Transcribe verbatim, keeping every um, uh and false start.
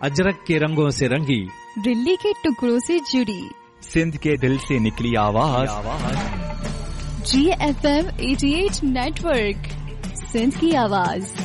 अजरक के रंगों से रंगी, दिल्ली के टुकड़ों से जुड़ी, सिंध के दिल से निकली आवाज, जी एफ एम अठासी नेटवर्क, सिंध की आवाज।